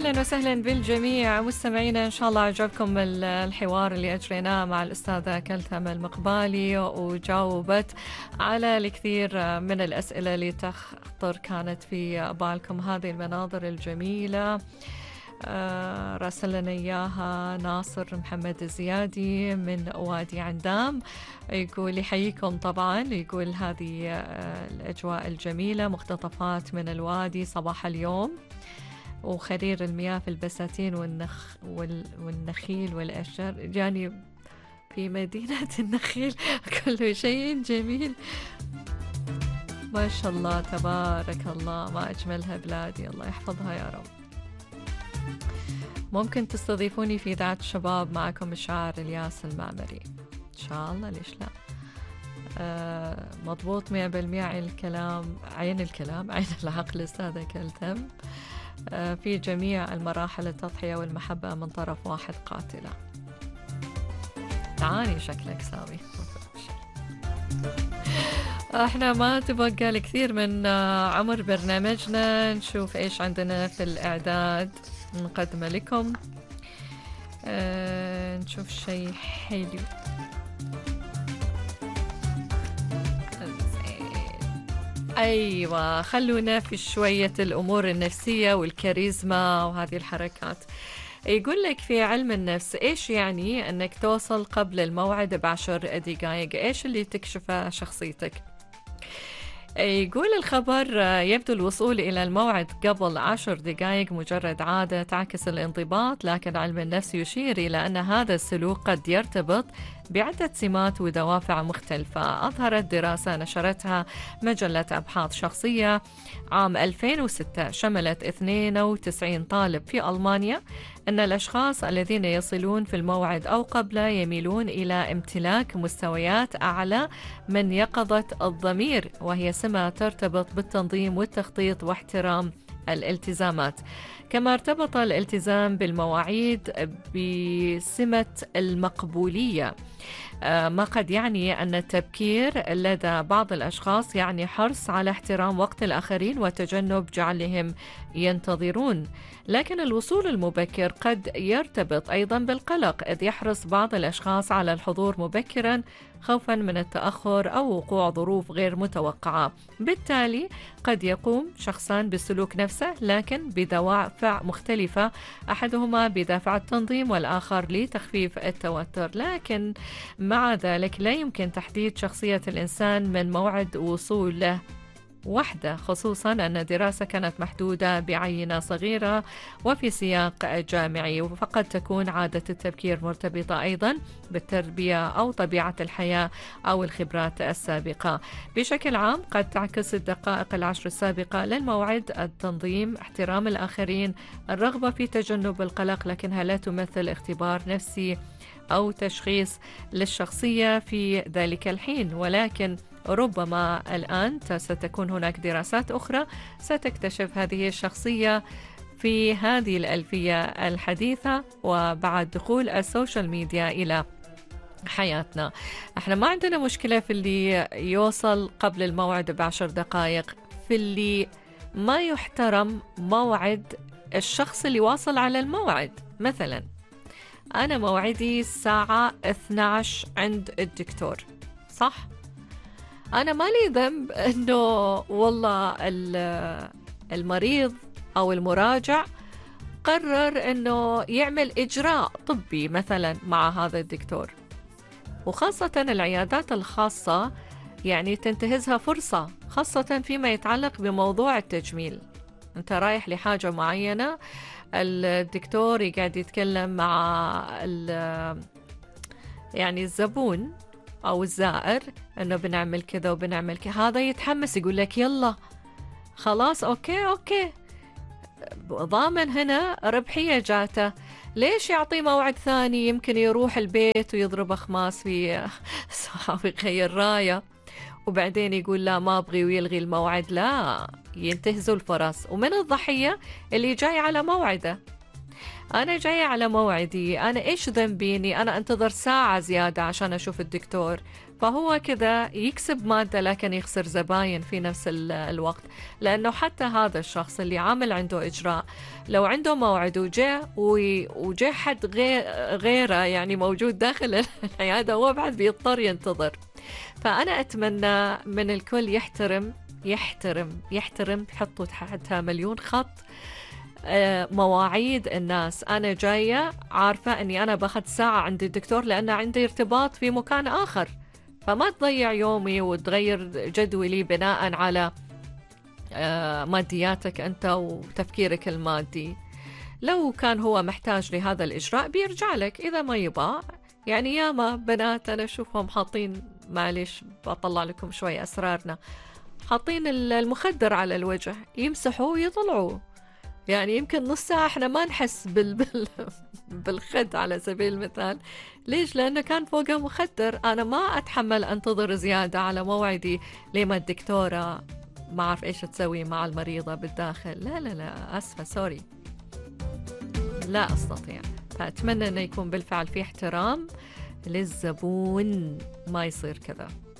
أهلا وسهلا بالجميع مستمعينا، إن شاء الله عجبكم الحوار اللي أجريناه مع الأستاذة كلثم المقبالي، وجاوبت على الكثير من الأسئلة اللي تخطر كانت في بالكم. هذه المناظر الجميلة راسل لنا إياها ناصر محمد الزيادي من وادي عندام، يقول يحييكم طبعا، يقول هذه الأجواء الجميلة، مقتطفات من الوادي صباح اليوم، وخرير المياه في البساتين والنخيل والأشجار، يعني في مدينة النخيل كل شيء جميل، ما شاء الله تبارك الله، ما أجملها بلادي، الله يحفظها يا رب. ممكن تستضيفوني في ذات الشباب، معكم الشاعر الياس المعمري إن شاء الله، ليش لا. مضبوط 100%. عين الكلام عين العقل أستاذة كلثم. في جميع المراحل التضحية والمحبة من طرف واحد قاتلة. تعاني شكلك سامي. احنا ما تبقى الكثير من عمر برنامجنا، نشوف ايش عندنا في الإعداد نقدمه لكم. نشوف شيء حلو. أيوة، خلونا في شوية الأمور النفسية والكاريزما وهذه الحركات. يقول لك في علم النفس إيش يعني أنك توصل قبل الموعد ب10 دقائق، إيش اللي تكشفه شخصيتك. يقول الخبر يبدو الوصول إلى الموعد قبل 10 دقائق مجرد عادة تعكس الانضباط، لكن علم النفس يشير إلى أن هذا السلوك قد يرتبط بعدة سمات ودوافع مختلفة. أظهرت دراسة نشرتها مجلة أبحاث شخصية عام 2006 شملت 92 طالب في ألمانيا أن الأشخاص الذين يصلون في الموعد أو قبله يميلون إلى امتلاك مستويات أعلى من يقظة الضمير، وهي سمة ترتبط بالتنظيم والتخطيط واحترام الالتزامات. كما ارتبط الالتزام بالمواعيد بسمة المقبولية، ما قد يعني أن التبكير لدى بعض الأشخاص يعني حرص على احترام وقت الآخرين وتجنب جعلهم ينتظرون. لكن الوصول المبكر قد يرتبط أيضا بالقلق، إذ يحرص بعض الأشخاص على الحضور مبكرا خوفا من التأخر أو وقوع ظروف غير متوقعة. بالتالي قد يقوم شخصان بالسلوك نفسه لكن بدوافع مختلفة، أحدهما بدافع التنظيم والآخر لتخفيف التوتر. لكن مع ذلك لا يمكن تحديد شخصية الإنسان من موعد وصوله وحده، خصوصا أن دراسة كانت محدودة بعينة صغيرة وفي سياق جامعي، فقد تكون عادة التبكير مرتبطة أيضا بالتربية أو طبيعة الحياة أو الخبرات السابقة. بشكل عام قد تعكس الدقائق العشر السابقة للموعد التنظيم، احترام الآخرين، الرغبة في تجنب القلق، لكنها لا تمثل اختبار نفسي أو تشخيص للشخصية في ذلك الحين. ولكن ربما الآن ستكون هناك دراسات أخرى ستكتشف هذه الشخصية في هذه الألفية الحديثة وبعد دخول السوشيال ميديا إلى حياتنا. احنا ما عندنا مشكلة في اللي يوصل قبل الموعد ب10 دقائق، في اللي ما يحترم موعد الشخص اللي واصل على الموعد. مثلا أنا موعدي الساعة 12 عند الدكتور، صح؟ أنا ما لي ذنب أنه والله المريض أو المراجع قرر أنه يعمل إجراء طبي مثلا مع هذا الدكتور، وخاصة العيادات الخاصة يعني تنتهزها فرصة، خاصة فيما يتعلق بموضوع التجميل. أنت رايح لحاجة معينة، الدكتور يقعد يتكلم مع يعني الزبون أو الزائر أنه بنعمل كذا وبنعمل كذا، هذا يتحمس يقول لك يلا خلاص أوكي ضامن هنا ربحية جاته. ليش يعطي موعد ثاني؟ يمكن يروح البيت ويضرب أخماس في ويغير راية وبعدين يقول لا ما أبغي ويلغي الموعد. لا، ينتهزوا الفرص، ومن الضحية اللي جاي على موعده. أنا جاية على موعدي، أنا إيش ذنبي إني أنا أنتظر ساعة زيادة عشان أشوف الدكتور؟ فهو كذا يكسب مادة لكن يخسر زباين في نفس الوقت. لأنه حتى هذا الشخص اللي عامل عنده إجراء، لو عنده موعد وجاء حد غيره يعني موجود داخل العيادة، هو بعد بيضطر ينتظر. فأنا أتمنى من الكل يحترم يحترم يحترم، حطوا تحتها مليون خط، مواعيد الناس. أنا جاية عارفة أني أنا باخد ساعة عند الدكتور لأن عندي ارتباط في مكان آخر، فما تضيع يومي وتغير جدولي بناء على مادياتك أنت وتفكيرك المادي. لو كان هو محتاج لهذا الإجراء بيرجع لك، إذا ما يبغى يعني ياما بنات أنا أشوفهم حاطين، معلش بطلع لكم شوي أسرارنا، حاطين المخدر على الوجه، يمسحوا ويطلعوا. يعني يمكن نص ساعة احنا ما نحس بالخد على سبيل المثال. ليش؟ لأنه كان فوقه مخدر. أنا ما أتحمل أنتظر زيادة على موعدي لما الدكتورة ما أعرف إيش تسوي مع المريضة بالداخل. لا لا لا، أسفة، سوري، لا أستطيع. فأتمنى أنه يكون بالفعل في احترام للزبون، ما يصير كذا.